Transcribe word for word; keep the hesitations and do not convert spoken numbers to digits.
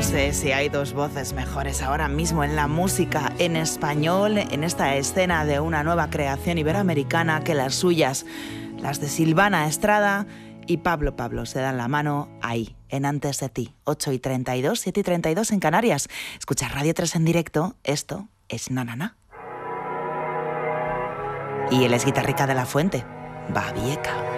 sé si hay dos voces mejores ahora mismo en la música en español, en esta escena de una nueva creación iberoamericana, que las suyas, las de Silvana Estrada y Pablo Pablo, se dan la mano ahí, en Antes de ti, ocho y treinta y dos, siete y treinta y dos en Canarias. Escucha Radio tres en directo, esto es Na Na Na. Y él es Guitarrica de la Fuente, Babieca.